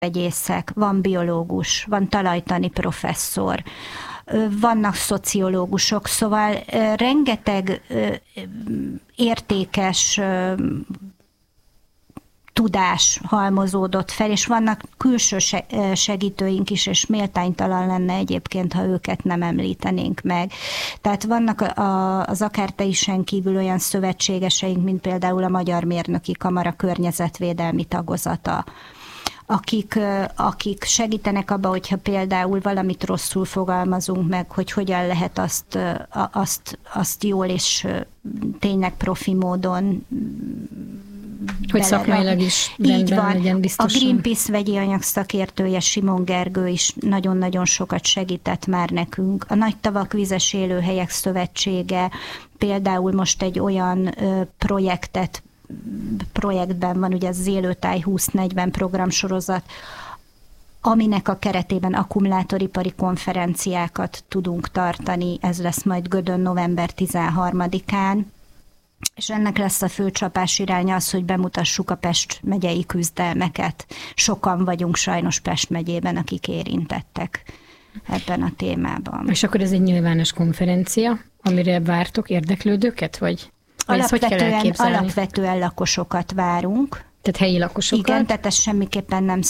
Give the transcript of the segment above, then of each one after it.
vegyészek, van biológus, van talajtani professzor, vannak szociológusok, szóval rengeteg értékes tudás halmozódott fel, és vannak külső segítőink is, és méltánytalan lenne egyébként, ha őket nem említenénk meg. Tehát vannak az akár teljesen kívül olyan szövetségeseink, mint például a Magyar Mérnöki Kamara környezetvédelmi tagozata, akik segítenek abba, hogyha például valamit rosszul fogalmazunk meg, hogy hogyan lehet azt jól és tényleg profi módon hogy szakmailag is rendben legyen biztosan. A Greenpeace vegyi anyag szakértője Simon Gergő is nagyon-nagyon sokat segített már nekünk. A Nagytavak Vizes Élőhelyek Szövetsége például most egy olyan projektben van, ugye az Élőtáj 2040 programsorozat, aminek a keretében akkumulátoripari konferenciákat tudunk tartani. Ez lesz majd Gödön november 13-án. És ennek lesz a fő csapás iránya az, hogy bemutassuk a Pest megyei küzdelmeket. Sokan vagyunk sajnos Pest megyében, akik érintettek ebben a témában. És akkor ez egy nyilvános konferencia, amire vártok érdeklődőket, vagy ezt hogy kell elképzelni? Alapvetően lakosokat várunk. Tehát helyi lakosokat? Igen, tehát ez semmiképpen nem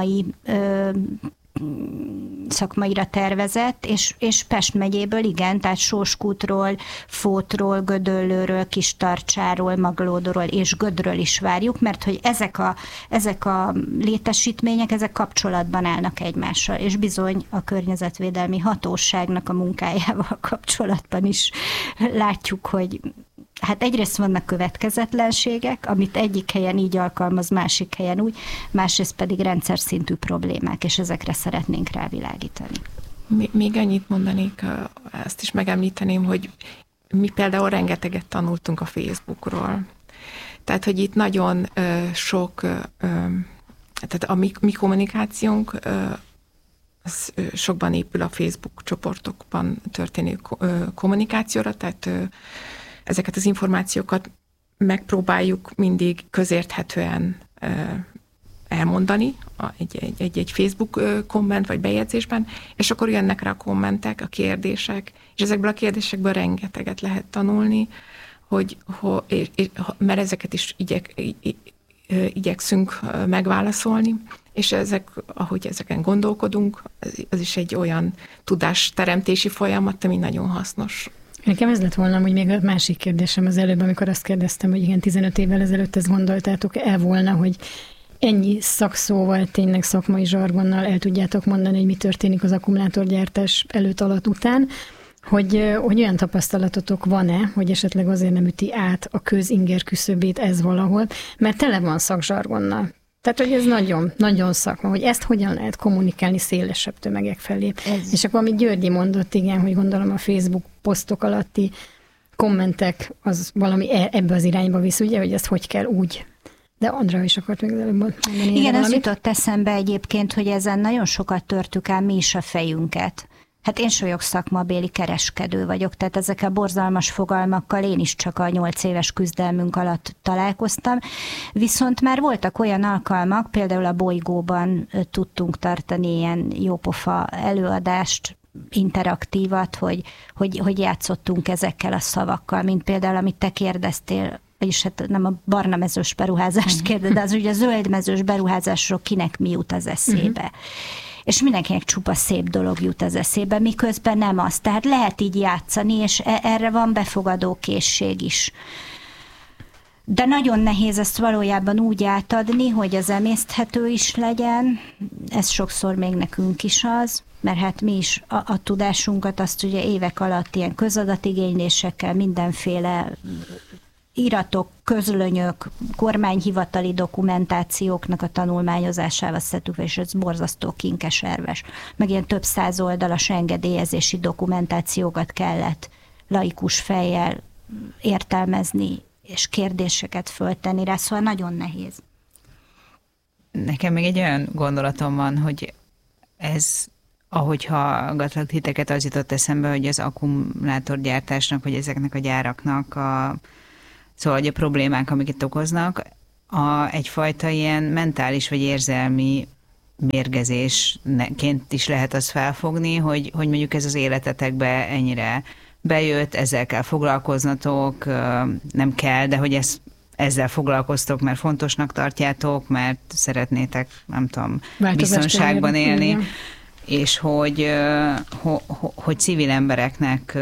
szakmaira tervezett, és Pest megyéből igen, tehát Sóskútról, Fótról, Gödöllőről, Kistarcsáról, Maglódról és Gödről is várjuk, mert hogy ezek a létesítmények, ezek kapcsolatban állnak egymással, és bizony a környezetvédelmi hatóságnak a munkájával kapcsolatban is látjuk, hogy hát egyrészt vannak következetlenségek, amit egyik helyen így alkalmaz, másik helyen úgy, másrészt pedig rendszer szintű problémák, és ezekre szeretnénk rávilágítani. Még annyit mondanék, ezt is megemlíteném, hogy mi például rengeteget tanultunk a Facebookról. Tehát, hogy itt nagyon sok, tehát a mi kommunikációnk az sokban épül a Facebook csoportokban történő kommunikációra, tehát ezeket az információkat megpróbáljuk mindig közérthetően elmondani egy Facebook komment vagy bejegyzésben, és akkor jönnek rá a kommentek, a kérdések, és ezekből a kérdésekből rengeteget lehet tanulni, mert ezeket is igyekszünk megválaszolni, és ahogy ezeken gondolkodunk, az is egy olyan tudásteremtési folyamat, ami nagyon hasznos. Nekem ez lett volna, hogy még a másik kérdésem az előbb, amikor azt kérdeztem, hogy igen, 15 évvel ezelőtt ezt gondoltátok-e volna, hogy ennyi szakszóval, tényleg szakmai zsargonnal el tudjátok mondani, hogy mi történik az akkumulátorgyártás előtt, alatt, után, hogy olyan tapasztalatotok van-e, hogy esetleg azért nem üti át a közinger küszöbét ez valahol, mert tele van szakzsargonnal. Tehát, hogy ez nagyon, nagyon szakma, hogy ezt hogyan lehet kommunikálni szélesebb tömegek felé. És akkor, amit Györgyi mondott, igen, hogy gondolom a Facebook posztok alatti kommentek, az valami ebbe az irányba visz, ugye, hogy ezt hogy kell úgy. De Andrea is akart még előbb mondani. Igen, az jutott eszembe egyébként, hogy ezen nagyon sokat törtük el mi is a fejünket. Hát én vagyok szakmabéli kereskedő vagyok, tehát ezekkel borzalmas fogalmakkal én is csak a 8 éves küzdelmünk alatt találkoztam, viszont már voltak olyan alkalmak, például a Bolygóban tudtunk tartani ilyen jópofa előadást, interaktívat, hogy játszottunk ezekkel a szavakkal, mint például, amit te kérdeztél, vagyis hát nem a barnamezős beruházást kérdez, de az ugye a zöldmezős beruházásról kinek mi jut az eszébe. És mindenkinek csupa szép dolog jut az eszébe, miközben nem az. Tehát lehet így játszani, és erre van befogadó készség is. De nagyon nehéz ezt valójában úgy átadni, hogy az emészthető is legyen. Ez sokszor még nekünk is az, mert hát mi is a tudásunkat azt ugye évek alatt ilyen közadatigénylésekkel, mindenféle iratok, közlönyök, kormányhivatali dokumentációknak a tanulmányozásával szedtük, és ez borzasztó kinkeserves. Meg ilyen több 100 oldalas engedélyezési dokumentációkat kellett laikus fejjel értelmezni, és kérdéseket föltenni rá, szóval nagyon nehéz. Nekem még egy olyan gondolatom van, hogy ez, ahogy hallgatlak titeket, az jutott eszembe, hogy az akkumulátorgyártásnak, vagy ezeknek a gyáraknak szóval, hogy a problémák, amiket okoznak, egyfajta ilyen mentális vagy érzelmi mérgezésként is lehet azt felfogni, hogy mondjuk ez az életetekbe ennyire bejött, ezzel kell foglalkoznatok, nem kell, de hogy ezzel foglalkoztok, mert fontosnak tartjátok, mert szeretnétek, nem tudom, biztonságban élni, igen. És hogy civil embereknek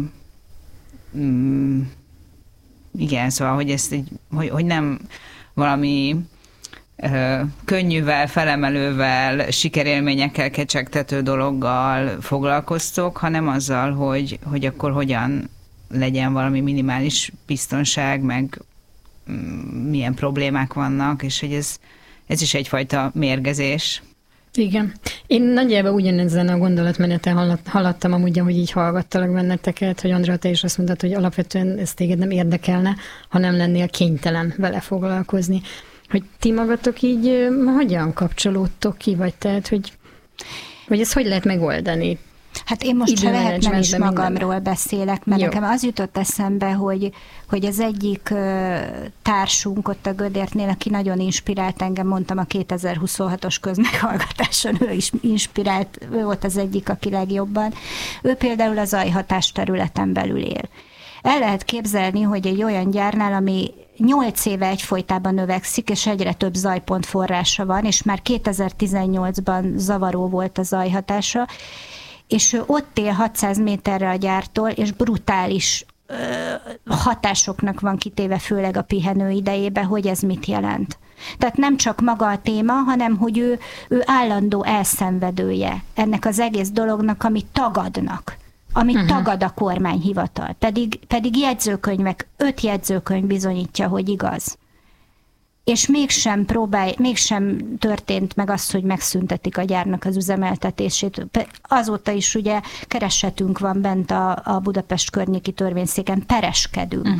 igen, szóval, hogy ezt hogy nem valami könnyűvel, felemelővel, sikerélményekkel kecsegtető dologgal foglalkoztok, hanem azzal, hogy akkor hogyan legyen valami minimális biztonság, meg milyen problémák vannak, és hogy ez is egyfajta mérgezés. Igen. Én nagyjából ugyanezen a gondolatmeneten haladtam amúgy, ahogy így hallgattalak benneteket, hogy Andrea, te is azt mondtad, hogy alapvetően ez téged nem érdekelne, ha nem lennél kénytelen vele foglalkozni. Hogy ti magatok így hogyan kapcsolódtok ki, vagy tehát, hogy ezt hogy lehet megoldani? Hát én most, ha lehet, nem is magamról beszélek, mert nekem az jutott eszembe, hogy az egyik társunk ott a Gödértnél, aki nagyon inspirált engem, mondtam a 2026-os közmeghallgatáson, ő is inspirált, ő volt az egyik, aki legjobban. Ő például a zajhatás területen belül él. El lehet képzelni, hogy egy olyan gyárnál, ami 8 éve egyfolytában növekszik, és egyre több zajpont forrása van, és már 2018-ban zavaró volt a zajhatása, és ő ott él 600 méterre a gyártól, és brutális hatásoknak van kitéve, főleg a pihenő idejében, hogy ez mit jelent. Tehát nem csak maga a téma, hanem hogy ő állandó elszenvedője ennek az egész dolognak, amit tagadnak. Amit tagad a kormányhivatal. Pedig jegyzőkönyvek, 5 jegyzőkönyv bizonyítja, hogy igaz. És mégsem történt meg az, hogy megszüntetik a gyárnak az üzemeltetését. Azóta is ugye keresetünk van bent a Budapest környéki törvényszéken, pereskedünk.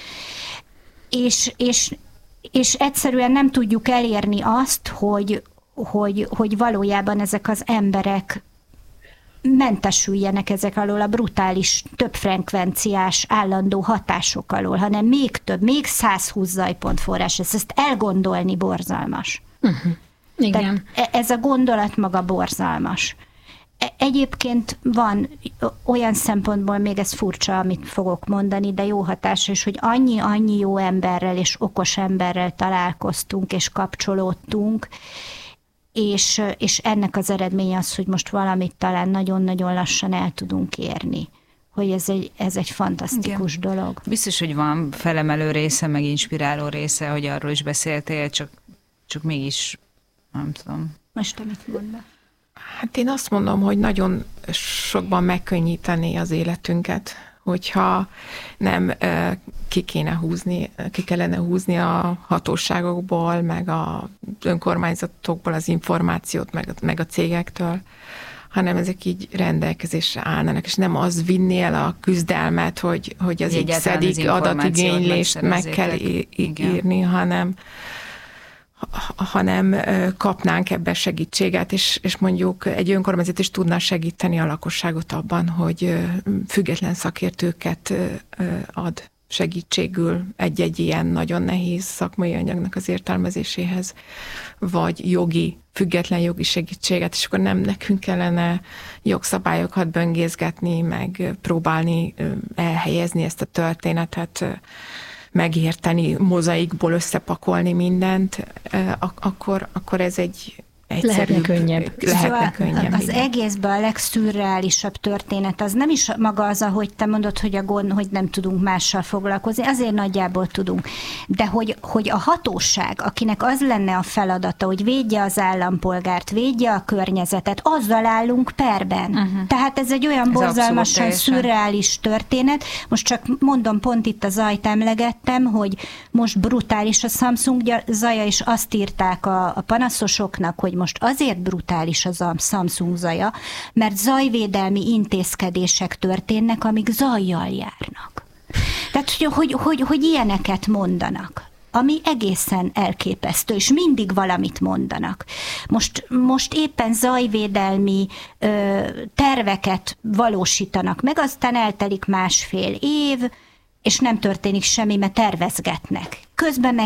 És egyszerűen nem tudjuk elérni azt, hogy valójában ezek az emberek mentesüljenek ezek alól a brutális, többfrekvenciás, állandó hatások alól, hanem még több, még 120 zajpont forrás. Ezt elgondolni borzalmas. Igen. Ez a gondolat maga borzalmas. Egyébként van olyan szempontból, még ez furcsa, amit fogok mondani, de jó hatás, és hogy annyi jó emberrel és okos emberrel találkoztunk és kapcsolódtunk, és ennek az eredménye az, hogy most valamit talán nagyon-nagyon lassan el tudunk érni. Hogy ez egy fantasztikus dolog. Biztos, hogy van felemelő része, meg inspiráló része, hogy arról is beszéltél, csak mégis nem tudom. Most amit mondasz? Hát én azt mondom, hogy nagyon sokban megkönnyíteni az életünket, hogyha nem ki kellene húzni a hatóságokból, meg az önkormányzatokból az információt, meg a cégektől, hanem ezek így rendelkezésre állnának, és nem az vinni el a küzdelmet, hogy az x-edik adatigénylést meg kell írni, hanem kapnánk ebben segítséget, és mondjuk egy önkormányzat is tudna segíteni a lakosságot abban, hogy független szakértőket ad segítségül egy-egy ilyen nagyon nehéz szakmai anyagnak az értelmezéséhez, vagy független jogi segítséget, és akkor nem nekünk kellene jogszabályokat böngészgetni, meg próbálni elhelyezni ezt a történetet, megérteni, mozaikból összepakolni mindent, akkor ez egy egyszerűbb, lehetne könnyebb. Az egészben a legszürreálisabb történet az nem is maga az, ahogy te mondod, hogy nem tudunk mással foglalkozni, azért nagyjából tudunk. De hogy a hatóság, akinek az lenne a feladata, hogy védje az állampolgárt, védje a környezetet, azzal állunk perben. Tehát ez egy olyan borzalmasan szürreális történet. Most csak mondom, pont itt a zajt emlegettem, hogy most brutális a Samsung zaja, és azt írták a panaszosoknak, hogy most azért brutális az a Samsung zaja, mert zajvédelmi intézkedések történnek, amik zajjal járnak. Tehát, hogy ilyeneket mondanak, ami egészen elképesztő, és mindig valamit mondanak. Most éppen zajvédelmi terveket valósítanak meg, aztán eltelik 1,5 év, és nem történik semmi, mert tervezgetnek. Közben meg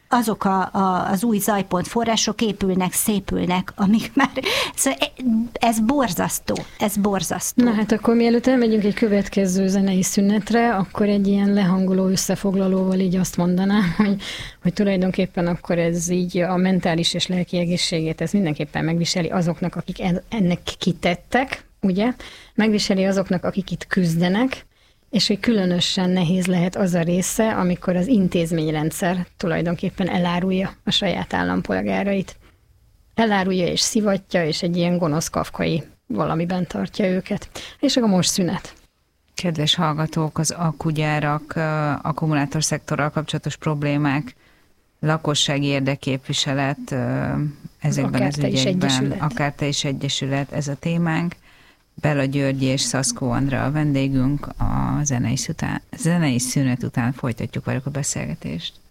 azok az új zajpont források épülnek, szépülnek, amik már... Szóval ez borzasztó. Na hát akkor mielőtt elmegyünk egy következő zenei szünetre, akkor egy ilyen lehangoló összefoglalóval így azt mondanám, hogy tulajdonképpen akkor ez így a mentális és lelki egészségét, ez mindenképpen megviseli azoknak, akik ennek kitettek, ugye? Megviseli azoknak, akik itt küzdenek, és hogy különösen nehéz lehet az a része, amikor az intézményrendszer tulajdonképpen elárulja a saját állampolgárait. Elárulja és szivatja, és egy ilyen gonosz kafkai valamiben tartja őket. És akkor most szünet. Kedves hallgatók, az akkugyárak, akkumulátorszektorral kapcsolatos problémák, lakossági érdekképviselet ezekben az ügyekben, akár te is egyesület, ez a témánk. Bella György és Szaszkó Andrea a vendégünk, a zenei szünet után folytatjuk velük a beszélgetést.